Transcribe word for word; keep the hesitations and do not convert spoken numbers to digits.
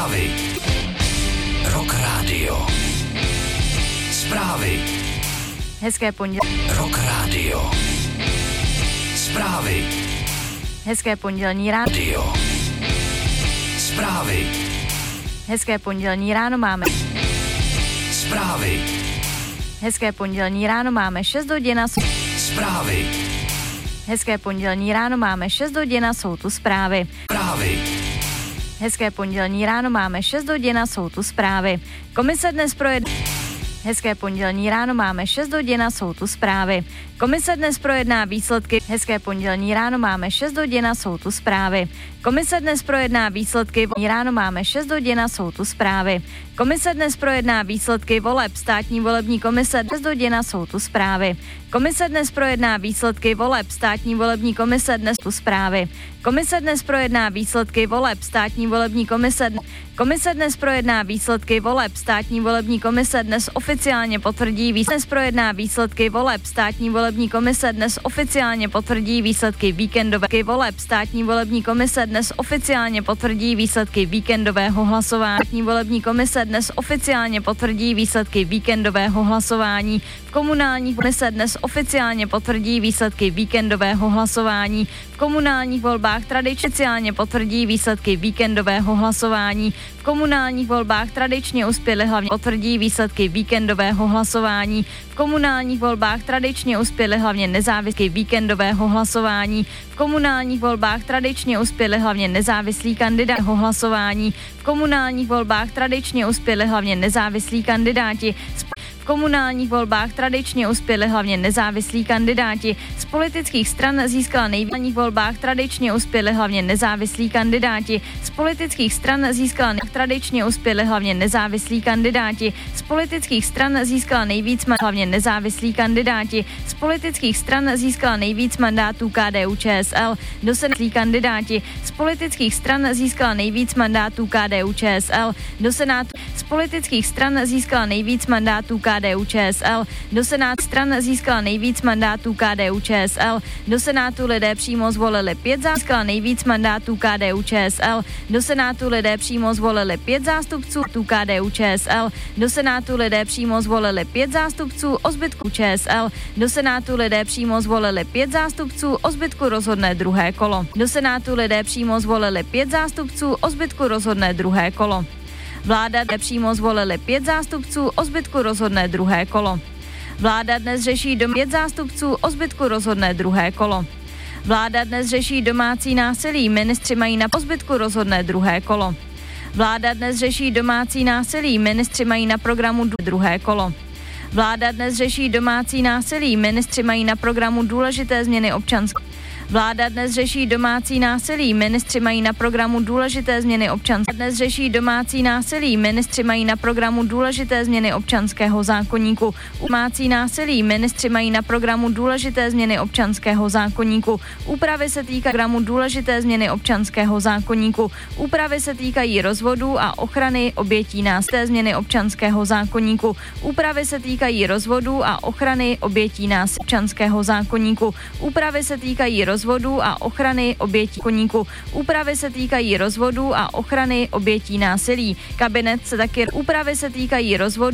Zprávy. Rock Radio. Zprávy. Hezké pondělí. Rock Radio. Zprávy. Hezké pondělní ráno. Radio. Zprávy. Hezké pondělní ráno máme. Zprávy. Hezké pondělní ráno máme šest hodin a Zprávy. Hezké pondělní ráno máme šest hodin a jsou tu zprávy. Zprávy. Hezké pondělní ráno máme šest hodin a jsou tu zprávy. Komise dnes projedná. Hezké pondělní ráno máme šest hodin a jsou tu zprávy. Komise dnes projedná výsledky. Hezké pondělní ráno máme šest hodin a jsou tu zprávy. Komise dnes projedná výsledky. Ráno máme šest hodin a jsou tu zprávy. Komise dnes projedná výsledky voleb. Státní volební komise šest hodin a jsou tu zprávy. Komise dnes projedná výsledky voleb. Státní volební komise dnes tu zprávy. Komise dnes projedná výsledky voleb. Státní volební komise Komise dnes projedná výsledky voleb. Státní volební komise dnes oficiálně potvrdí výsledky. Dnes projedná výsledky voleb. Státní volební komise dnes oficiálně potvrdí výsledky víkendové voleb. Státní volební komise dnes oficiálně potvrdí výsledky víkendového hlasování. Státní volební komise dnes oficiálně potvrdí výsledky víkendového hlasování. V komunálních komise dnes oficiálně potvrdí výsledky víkendového hlasování. V komunálních volbách tradičně potvrdí výsledky víkendového hlasování. V komunálních volbách tradičně uspěly hlavně potvrdí výsledky víkendového hlasování. V komunálních volbách tradičně uspěly hlavně nezávislí víkendového hlasování. V komunálních volbách tradičně uspěly hlavně nezávislí kandidáti hlasování. V komunálních volbách tradičně uspěly hlavně nezávislí kandidáti. V komunálních volbách tradičně uspěli hlavně nezávislí kandidáti. Z politických stran získala nejvíc volbách tradičně uspěli hlavně nezávislí kandidáti. Z politických stran získala tradičně uspěli hlavně nezávislí kandidáti. Z politických stran získala nejvíc hlavně nezávislí kandidáti. Z politických stran získala nejvíc mandátů K D U Č S L. Do senátu kandidáti. Z politických stran získala nejvíc mandátů K D U Č S L. Do senátu. Z politických stran získala nejvíc mandátů K D U Č S L. Do senátu stran získala nejvíc mandátů K D U Č S L. Do senátu lidé přímo zvolili pět získala nejvíc mandátů K D U Č S L. Do senátu lidé přímo zvolili pět zástupců K D U Č S L. Do senátu lidé přímo zvolili pět zástupců o zbytku Č S L. Do senátu lidé přímo zvolili pět zástupců o zbytku rozhodné druhé kolo. Do senátu lidé přímo zvolili pět zástupců o zbytku rozhodné druhé kolo. Vláda přímo zvolili pět zástupců, o zbytku rozhodné druhé kolo. Vláda dnes řeší dom pět zástupců, o zbytku rozhodné druhé kolo. Vláda dnes řeší domácí násilí, ministři mají na o zbytku rozhodné druhé kolo. Vláda dnes řeší domácí násilí, ministři mají na programu druhé kolo. Vláda dnes řeší domácí násilí, ministři mají na programu důležité změny občanské. Vláda dnes řeší domácí násilí, ministři mají na programu důležité změny občanského. Dnes řeší domácí násilí, ministři mají na programu důležité změny občanského zákoníku. Domácí násilí, ministři mají na programu důležité změny občanského zákoníku. Úpravy se týkají programu důležité změny občanského zákoníku. Úpravy se týkají rozvodů a ochrany obětí násilí změny občanského zákoníku. Úpravy se týkají rozvodů a ochrany obětí násilí občanského zákoníku. Úpravy se týkají rozvodů a ochrany obětí koníku. Úpravy se týkají rozvodů a ochrany obětí násilí. Kabinet se taky úpravy se týkají rozvodů